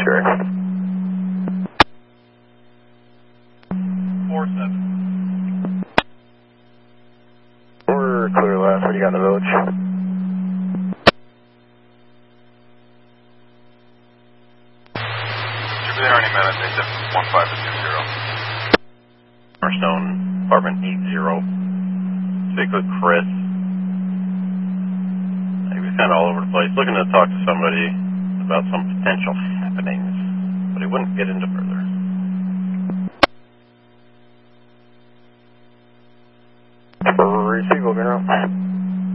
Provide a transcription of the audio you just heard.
Sure. 4-7. We're clear last. What do you got in the village? Should be there any minute. They said 15 to 20. Stone, apartment 80. Speak with Chris. He was kind of all over the place, looking to talk to somebody about some potential happenings, but he wouldn't get into further. Receive, over now.